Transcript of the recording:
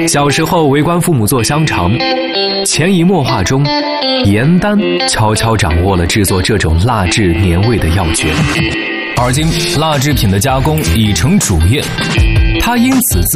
小时候围观父母做香肠，潜移默化中，严丹悄悄掌握了制作这种蜡制年味的要诀。而今，蜡制品的加工已成主业，他因此自